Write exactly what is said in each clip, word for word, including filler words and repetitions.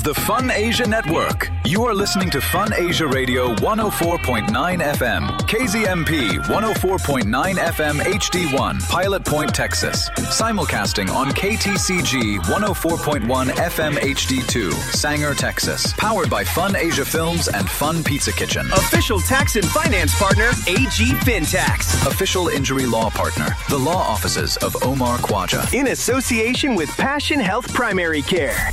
The Fun Asia Network. You are listening to Fun Asia Radio one oh four point nine F M, K Z M P one oh four point nine F M H D one, Pilot Point, Texas. Simulcasting on K T C G one oh four point one F M H D two, Sanger, Texas. Powered by Fun Asia Films and Fun Pizza Kitchen. Official tax and finance partner, A G FinTax. Official injury law partner, the law offices of Omar Khwaja. In association with Passion Health Primary Care.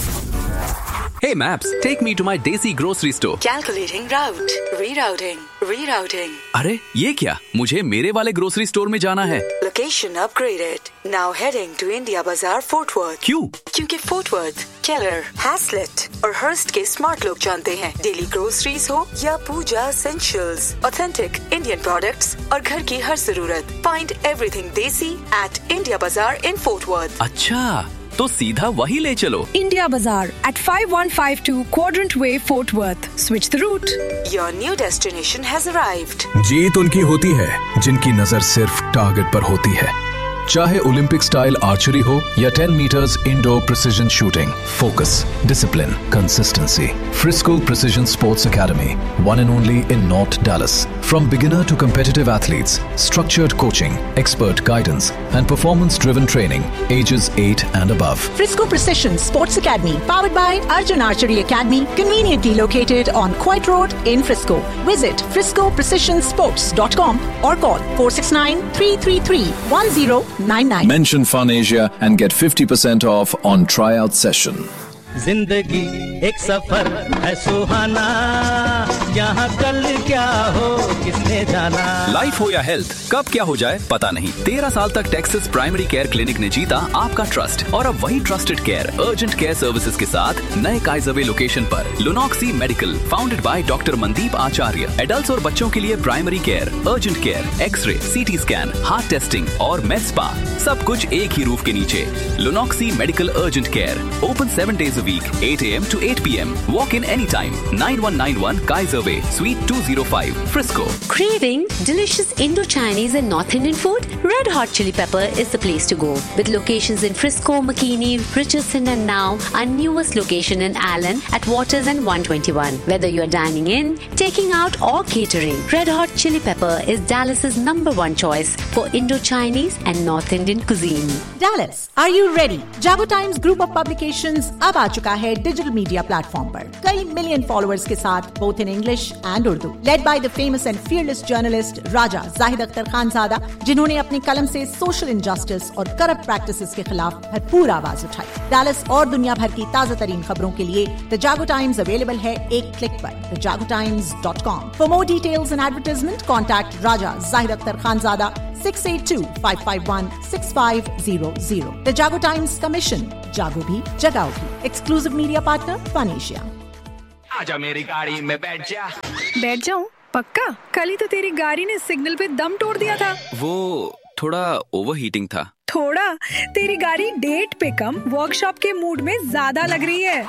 Hey Maps, take me to my Desi grocery store. Calculating route, rerouting, rerouting. अरे ये क्या? मुझे मेरे वाले grocery store में जाना है. Location upgraded. Now heading to India Bazaar, Fort Worth. क्यों? क्योंकि Fort Worth, Keller, Haslett और Hearst के स्मार्ट लोग जानते हैं. डेली ग्रोसरीज हो या पूजा essentials, authentic Indian products और घर की हर जरूरत. Find everything Desi at India Bazaar in Fort Worth. अच्छा, तो सीधा वही ले चलो. India Bazaar at five one five two Quadrant Way, Fort Worth. Switch the route. Your new destination has arrived. जीत उनकी होती है जिनकी नजर सिर्फ टारगेट पर होती है. चाहे ओलंपिक स्टाइल आर्चरी हो या ten meters indoor precision shooting, focus, discipline, consistency. Frisco Precision Sports Academy, one and only in North Dallas. From beginner to competitive athletes, structured coaching, expert guidance, and performance-driven training, ages eight and above. Frisco Precision Sports Academy, powered by Arjun Archery Academy, conveniently located on Coit Road in Frisco. Visit frisco precision sports dot com or call four six nine, three three three, one zero nine nine. Mention Fun Asia and get fifty percent off on tryout session. जिंदगी एक सफर है सुहाना, यहाँ कल क्या हो किसने जाना. Life हो या हेल्थ, कब क्या हो जाए पता नहीं. तेरह साल तक टेक्सास प्राइमरी केयर क्लिनिक ने जीता आपका ट्रस्ट और अब वही trusted care urgent care services के साथ नए काइजरवे लोकेशन पर. लुनॉक्सी medical, founded by doctor Mandeep Acharya. Adults और बच्चों के लिए primary care, urgent care, x ray, CT scan, heart testing और med spa, सब कुछ एक ही रूफ के नीचे. लुनॉक्सी medical urgent care, open seven days a week, eight a m to eight p m. Walk in anytime. nine one nine one Kaiser Way, Suite two oh five, Frisco. Craving delicious Indo-Chinese and North Indian food? Red Hot Chili Pepper is the place to go. With locations in Frisco, McKinney, Richardson and now our newest location in Allen at Waters and one twenty-one. Whether you're dining in, taking out or catering, Red Hot Chili Pepper is Dallas's number one choice for Indo-Chinese and North Indian cuisine. Dallas, are you ready? Jago Times Group of Publications अब आ चुका है digital media platform पर कई million followers के साथ, both in English and Urdu. Led by the famous and fearless journalist राजा जाहिद अख्तर खानजादा, जिन्होंने अपनी कलम से सोशल इनजस्टिस और करप्ट प्रैक्टिसेस के खिलाफ भरपूर आवाज उठाई. डालस और दुनिया भर की ताजा तरीन खबरों के लिए द जागो टाइम्स अवेलेबल है एक क्लिक पर, द जागो times dot com. For more details and advertisement contact Raja Zahid Akhtar Khanzada six eight two, five five one, six five zero zero. The Jago Times Commission. जागो भी जगाओ भी. Exclusive media partner Fun Asia. आजा मेरी गाड़ी में बैठ जा. बैठ जाऊं? पक्का? कल ही तो तेरी गाड़ी ने सिग्नल पे दम तोड़ दिया था. वो थोड़ा ओवरहीटिंग था. थोड़ा? तेरी गाड़ी डेट पे कम वर्कशॉप के मूड में ज्यादा लग रही है.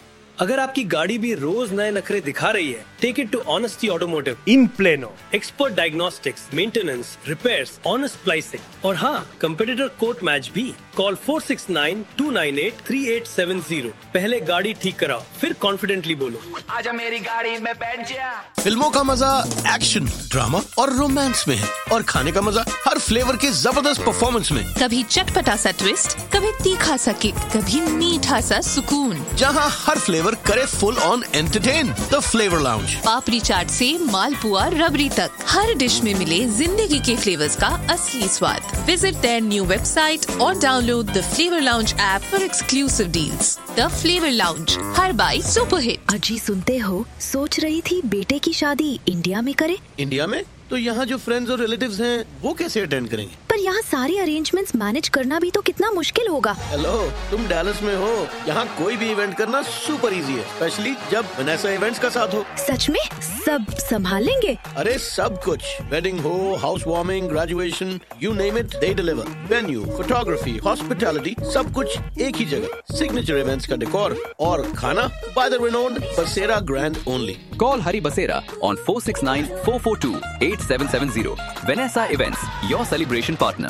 अगर आपकी गाड़ी भी रोज नए नखरे दिखा रही है, take it to honesty automotive in plano. Expert diagnostics, maintenance, repairs, honest pricing और हाँ, कंपेटिटर कोट मैच भी. Call four six nine, two nine eight, three eight seven zero. पहले गाड़ी ठीक कराओ, फिर कॉन्फिडेंटली बोलो, आजा मेरी गाड़ी में बैठ जा. फिल्मों का मजा एक्शन, ड्रामा और रोमांस में है और खाने का मजा हर फ्लेवर के जबरदस्त परफॉर्मेंस में. कभी चटपटा सा ट्विस्ट, कभी तीखा सा किक, कभी मीठा सा सुकून. जहाँ हर फ्लेवर करे full on entertain. The flavour lounge. पापड़ी चाट से मालपुआ रबड़ी तक, हर डिश में मिले जिंदगी के फ्लेवर्स का असली स्वाद. विजिट देयर न्यू वेबसाइट और download the flavour lounge app for exclusive deals. The flavour lounge, her by super hit. अजी सुनते हो, सोच रही थी बेटे की शादी इंडिया में करे. इंडिया में? तो यहाँ जो फ्रेंड्स और रिलेटिव्स हैं, वो कैसे अटेंड करेंगे? पर यहाँ सारे अरेंजमेंट्स मैनेज करना भी तो कितना मुश्किल होगा. हेलो, तुम डैलस में हो, यहाँ कोई भी इवेंट करना सुपर इजी है, स्पेशली जब वनेसा इवेंट्स का साथ हो. सच में? सब संभाल लेंगे? अरे सब कुछ, वेडिंग हो, house warming, graduation, you name it, they deliver. Venue, photography, hospitality, सब कुछ एक ही जगह. सिग्नेचर इवेंट्स का डेकोर और खाना बाय द रिनोन्ड बसेरा grand only. Call Hari Basera on four six nine, four four two, eight seven seven zero. Vanessa Events, your celebration partner.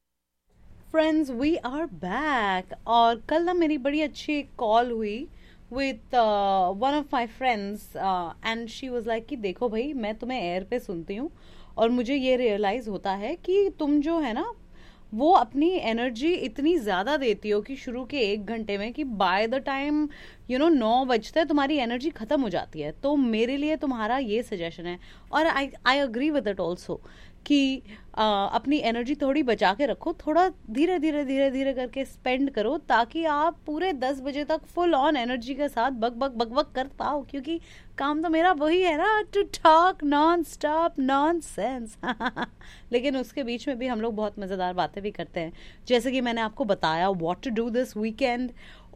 Friends, we are back. और कल ना मेरी बड़ी अच्छी कॉल हुई with uh, one of my friends uh, and she was like कि देखो भाई मैं तुम्हें एयर पे सुनती हूँ और मुझे ये रियलाइज होता है कि तुम जो है ना वो अपनी एनर्जी इतनी ज़्यादा देती हो कि शुरू के एक घंटे में कि by the time you know नौ बजते हैं तुम्हारी एनर्जी ख़त्म हो जाती है. तो मेरे लिए तुम्हारा ये सजेशन है और आई I agree with it also कि आ, अपनी एनर्जी थोड़ी बचा के रखो, थोड़ा धीरे धीरे धीरे धीरे करके स्पेंड करो ताकि आप पूरे दस बजे तक फुल ऑन एनर्जी के साथ बक बक बक बक कर पाओ, क्योंकि काम तो मेरा वही है ना, to talk non stop non sense. लेकिन उसके बीच में भी हम लोग बहुत मज़ेदार बातें भी करते हैं, जैसे कि मैंने आपको बताया what to do this weekend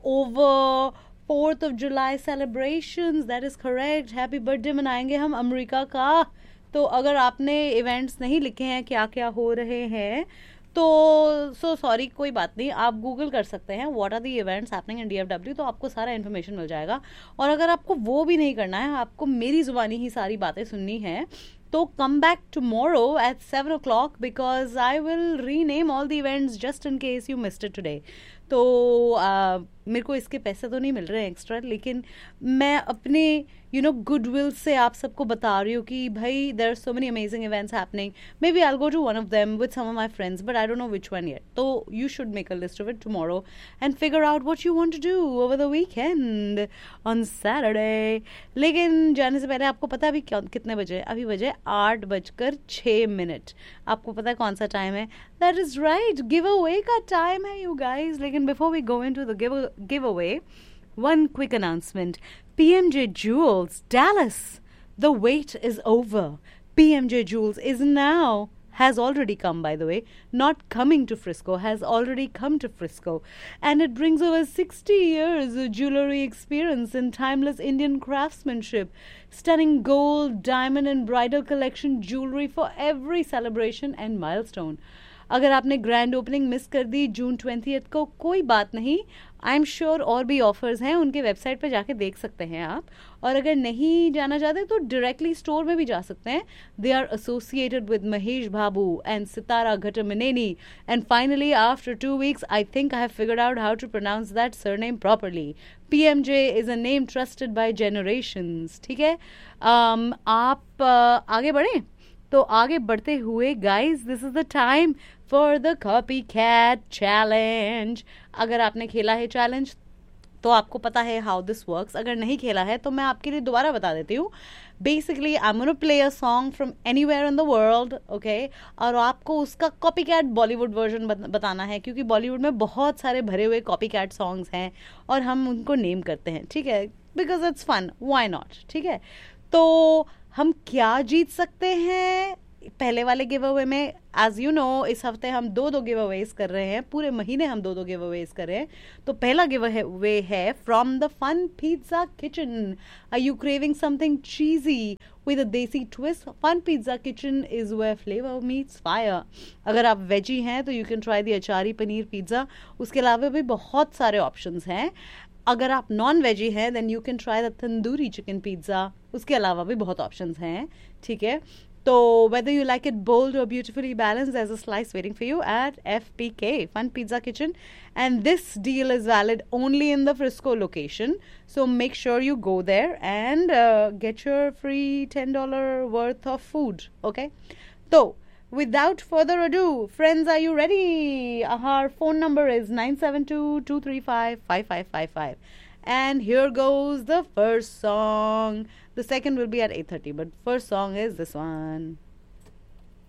over fourth of July celebrations. That is correct. Happy birthday मनाएंगे हम अमेरिका का. तो अगर आपने इवेंट्स नहीं लिखे हैं क्या क्या हो रहे हैं तो सो सॉरी, कोई बात नहीं, आप गूगल कर सकते हैं what are the events happening in डीएफडब्ल्यू, तो आपको सारा इन्फॉर्मेशन मिल जाएगा. और अगर आपको वो भी नहीं करना है, आपको मेरी जुबानी ही सारी बातें सुननी है, तो come back tomorrow at seven O clock because I will rename all the events just in case you missed it today. तो uh, मेरे को इसके पैसे तो नहीं मिल रहे हैं एक्स्ट्रा, लेकिन मैं अपने यू नो गुडविल से आप सबको बता रही हूँ कि भाई there are so many amazing events happening. May B I will go to one of them with some of my friends but I don't know which one yet. तो you should make a list of it tomorrow and figure out what you want to do over the weekend on Saturday. लेकिन जाने से पहले आपको पता है अभी कितने बजे? अभी बजे आठ बजकर छः मिनट. आपको पता है कौन सा टाइम है? That is right, give away का टाइम है यू गाइज. लेकिन before we go into the give giveaway, one quick announcement. P M J Jewels, Dallas. The wait is over. P M J Jewels is now, has already come by the way, not coming to Frisco, has already come to Frisco. And it brings over sixty years of jewelry experience and timeless Indian craftsmanship. Stunning gold, diamond and bridal collection jewelry for every celebration and milestone. अगर आपने grand opening miss कर दी जून twentieth को, कोई बात नहीं, I am sure और भी offers हैं, उनके वेबसाइट पे जाके देख सकते हैं आप. और अगर नहीं जाना चाहते तो डायरेक्टली स्टोर में भी जा सकते हैं. They are associated with Mahesh Babu and Sitara घटमनेनी. And finally after two weeks I think I have figured out how to pronounce that surname properly. P M J is a name trusted bye generations. ठीक है, um, आप uh, आगे बढ़ें. तो आगे बढ़ते हुए guys, this is the time for the copy cat challenge. अगर आपने खेला है चैलेंज तो आपको पता है हाउ दिस वर्क्स. अगर नहीं खेला है तो मैं आपके लिए दोबारा बता देती हूँ. Basically I am gonna play a song from anywhere in the world, okay, और आपको उसका कॉपी कैट बॉलीवुड वर्जन बताना है, क्योंकि बॉलीवुड में बहुत सारे भरे हुए कॉपी कैट सॉन्ग्स हैं और हम उनको नेम करते हैं. ठीक है, because it's fun, why not. ठीक है, तो हम क्या जीत सकते हैं पहले वाले गिव अवे में? एज यू नो इस हफ्ते हम दो दो गिव अवेज कर रहे हैं, पूरे महीने हम दो दो गिव अवेज कर रहे हैं. तो पहला गिव अवे है from the fun pizza kitchen. Are you craving something चीजी with a desi twist? Fun Pizza Kitchen is where flavor meets fire. अगर आप वेजी हैं तो you can try the achari paneer pizza. उसके अलावा भी बहुत सारे ऑप्शंस हैं. अगर आप नॉन वेजी हैं then you can try the tandoori chicken pizza. उसके अलावा भी बहुत ऑप्शंस हैं. ठीक है, तो whether you like it bold or beautifully balanced, there's a slice waiting for you at F P K, Fun Pizza Kitchen. And this deal is valid only in the Frisco location. So make sure you go there and uh, get your free ten dollars worth of food. Okay? So, without further ado, friends, are you ready? Our phone number is nine seven two, two three five, five five five five. And here goes the first song. The second will be at eight thirty, but first song is this one.